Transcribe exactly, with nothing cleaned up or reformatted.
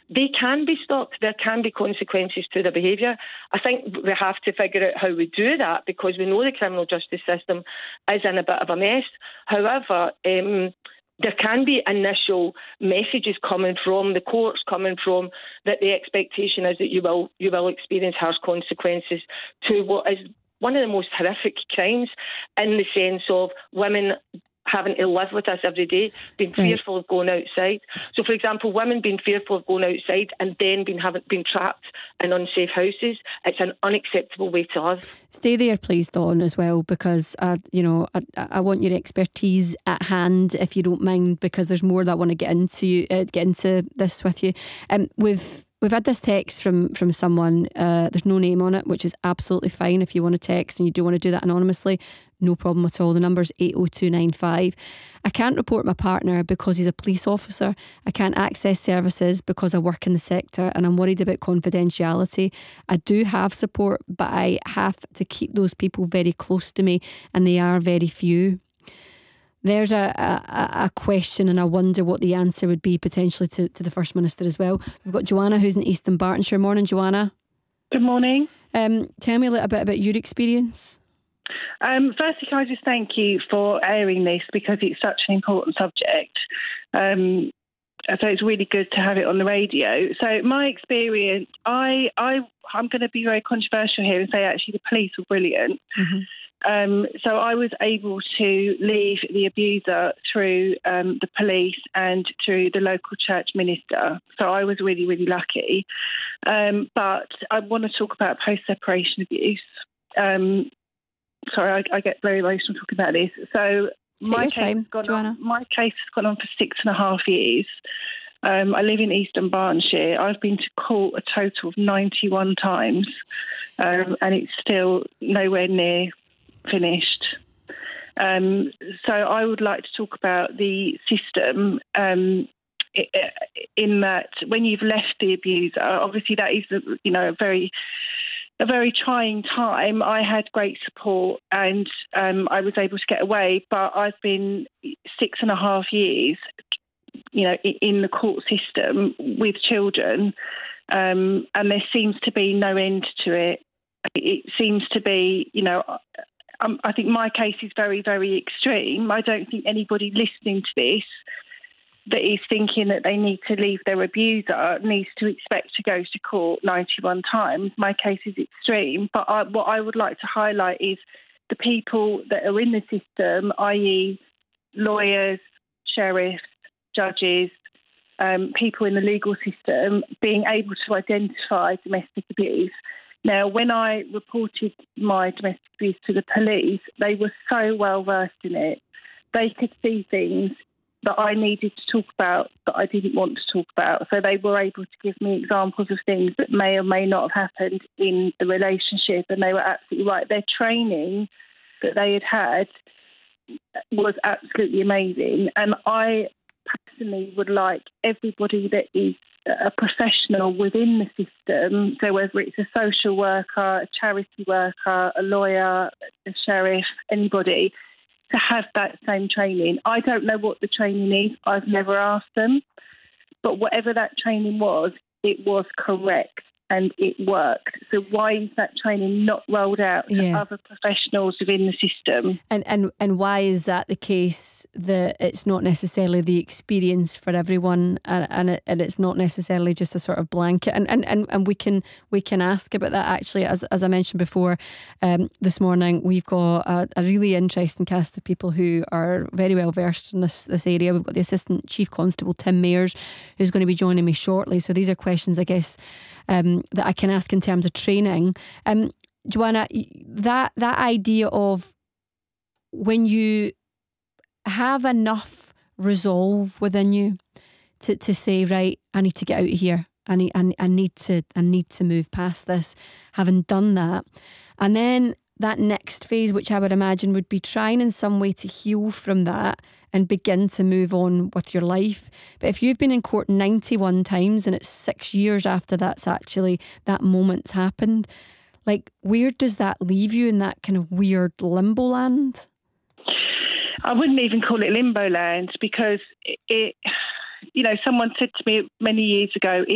they can be stopped. There can be consequences to their behaviour. I think we have to figure out how we do that, because we know the criminal justice system is in a bit of a mess. However, um, there can be initial messages coming from the courts, coming from that the expectation is that you will you will experience harsh consequences to what is one of the most horrific crimes, in the sense of women having to live with us every day, being right. fearful of going outside. So, for example, women being fearful of going outside and then being having been trapped in unsafe houses. It's an unacceptable way to live. Stay there, please, Dawn, as well, because uh, you know I, I want your expertise at hand, if you don't mind, because there's more that I want to get into uh, get into this with you. Um, we've We've had this text from from someone, uh, there's no name on it, which is absolutely fine. If you want to text and you do want to do that anonymously, no problem at all. The number's eight oh two nine five. I can't report my partner because he's a police officer. I can't access services because I work in the sector, and I'm worried about confidentiality. I do have support, but I have to keep those people very close to me, and they are very few. There's a, a, a question, and I wonder what the answer would be potentially to, to the First Minister as well. We've got Joanna, who's in East Dunbartonshire. Morning, Joanna. Good morning. Um, tell me a little bit about your experience. Um, firstly, can I just thank you for airing this, because it's such an important subject. Um, so it's really good to have it on the radio. So my experience, I, I, I'm going to be very controversial here and say actually the police were brilliant. Mm-hmm. Um, so I was able to leave the abuser through um, the police and through the local church minister. So I was really, really lucky. Um, but I want to talk about post-separation abuse. Um, sorry, I, I get very emotional talking about this. So Take my your case, time, has gone Joanna. on, my case has gone on for six and a half years. Um, I live in East Dunbartonshire. I've been to court a total of ninety-one times, um, and it's still nowhere near finished. Um, so I would like to talk about the system um, in that when you've left the abuser, obviously that is, you know, a very a very trying time. I had great support and um, I was able to get away, but I've been six and a half years, you know, in the court system with children, um, and there seems to be no end to it. It seems to be, you know, Um, I think my case is very, very extreme. I don't think anybody listening to this that is thinking that they need to leave their abuser needs to expect to go to court ninety-one times. My case is extreme. But I, what I would like to highlight is the people that are in the system, that is lawyers, sheriffs, judges, um, people in the legal system, being able to identify domestic abuse. Now, when I reported my domestic abuse to the police, they were so well versed in it. They could see things that I needed to talk about that I didn't want to talk about. So they were able to give me examples of things that may or may not have happened in the relationship, and they were absolutely right. Their training that they had had was absolutely amazing. And I personally would like everybody that is a professional within the system, so whether it's a social worker, a charity worker, a lawyer, a sheriff, anybody, to have that same training. I don't know what the training is. I've never asked them. But whatever that training was, it was correct and it worked. So why is that training not rolled out to yeah. other professionals within the system? And, and and why is that the case, that it's not necessarily the experience for everyone, and and, it, and it's not necessarily just a sort of blanket? And and, and, and we can we can ask about that actually. As as I mentioned before, um, this morning we've got a, a really interesting cast of people who are very well versed in this this area. We've got the Assistant Chief Constable Tim Mayers, who's going to be joining me shortly. So these are questions, I guess, um, that I can ask in terms of training. Um, Joanna, that that idea of when you have enough resolve within you to, to say, right, I need to get out of here. I need, I, I need to I need to move past this. Having done that, and then that next phase, which I would imagine would be trying in some way to heal from that and begin to move on with your life. But if you've been in court ninety-one times and it's six years after that's actually, that moment's happened, like, where does that leave you in that kind of weird limbo land? I wouldn't even call it limbo land, because it, you know, someone said to me many years ago,